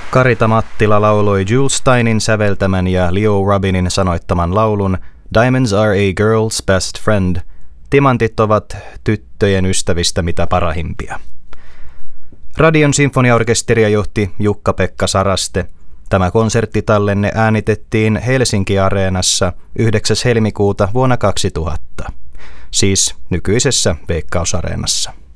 Karita Mattila lauloi Jules Steinin säveltämän ja Leo Rubinin sanoittaman laulun Diamonds are a girl's best friend. Timantit ovat tyttöjen ystävistä mitä parahimpia. Radion sinfoniaorkesteria johti Jukka-Pekka Saraste. Tämä konserttitallenne äänitettiin Helsinki-areenassa 9. helmikuuta vuonna 2000, siis nykyisessä Veikkaus-areenassa.